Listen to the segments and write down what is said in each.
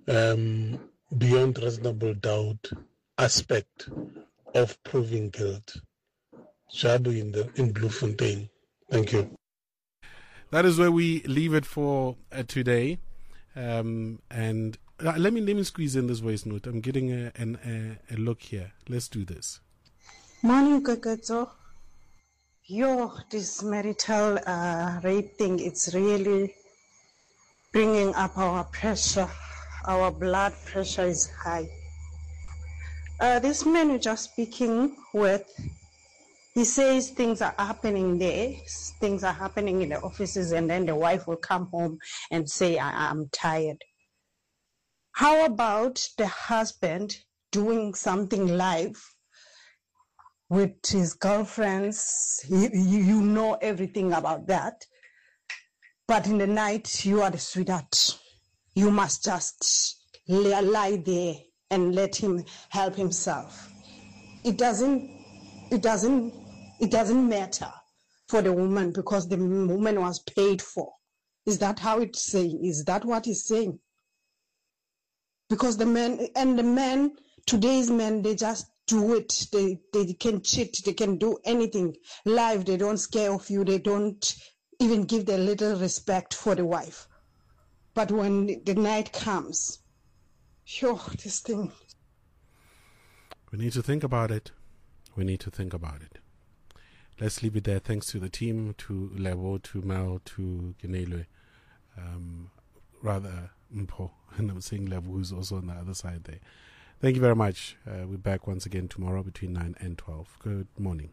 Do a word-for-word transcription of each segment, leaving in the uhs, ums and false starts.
um, beyond reasonable doubt aspect of proving guilt. Shabu in the in Bloemfontein. Thank you. That is where we leave it for uh, today. Um, and uh, let me let me squeeze in this voice note. I'm getting a, an, a, a look here. Let's do this. Morning, Kakato. Yo, this marital uh, rape thing, it's really bringing up our pressure. Our blood pressure is high. Uh, this man you're just speaking with, he says things are happening there, things are happening in the offices, and then the wife will come home and say, I- I'm tired. How about the husband doing something live with his girlfriends? You, you know everything about that. But in the night, you are the sweetheart. You must just lie there and let him help himself. It doesn't, it doesn't, it doesn't matter for the woman because the woman was paid for. Is that how it's saying? Is that what he's saying? Because the men, and the men, today's men, they just do it. They, they can cheat. They can do anything live. They don't scare of you. They don't even give their little respect for the wife. But when the night comes, yo, this thing. We need to think about it. We need to think about it. Let's leave it there. Thanks to the team, to Levo, to Mel, to Ginelwe, um, rather Mpo, and I'm saying Levo, who's also on the other side there. Thank you very much. Uh, we're back once again tomorrow between nine and twelve. Good morning.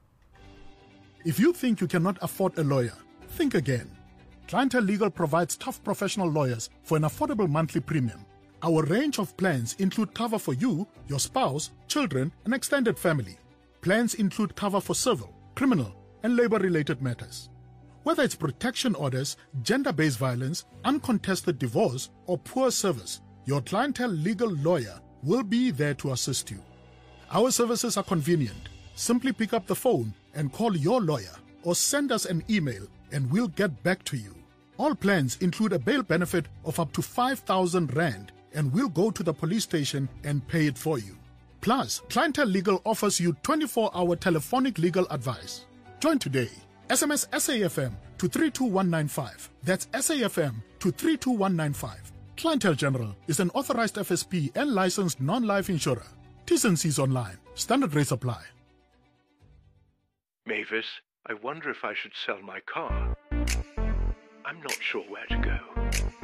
If you think you cannot afford a lawyer, think again. Clientele Legal provides tough professional lawyers for an affordable monthly premium. Our range of plans include cover for you, your spouse, children, and extended family. Plans include cover for civil, criminal, and labor-related matters. Whether it's protection orders, gender-based violence, uncontested divorce, or poor service, your Clientele Legal lawyer will be there to assist you. Our services are convenient. Simply pick up the phone and call your lawyer or send us an email and we'll get back to you. All plans include a bail benefit of up to five thousand rand and we'll go to the police station and pay it for you. Plus, Clientele Legal offers you twenty-four hour telephonic legal advice. Join today. S M S S A F M to three two one nine five. That's S A F M to three two one nine five. Clientele General is an authorized F S P and licensed non-life insurer. T's and C's online. Standard rates apply. Mavis, I wonder if I should sell my car. I'm not sure where to go.